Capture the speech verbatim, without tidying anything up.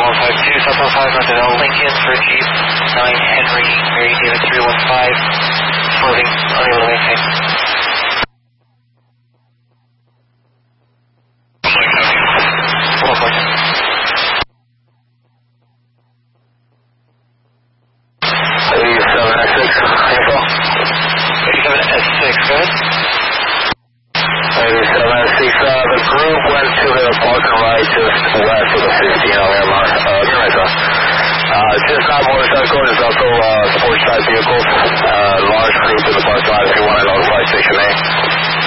one five two, South one five, North L, Lincoln for Jeep, nine Henry, Mary David three one five, swerving, unable to maintain. one point. eighty-seven S six, info. eighty-seven S six, go ahead. eighty-seven S six, uh, the group went to the park and ride just west of the fifteen on Airmark. Uh, you're right, sir. Uh, just not motorcycle, there's also, uh, sports type vehicles. Uh, large group in the parking lot if you want to notify Station A.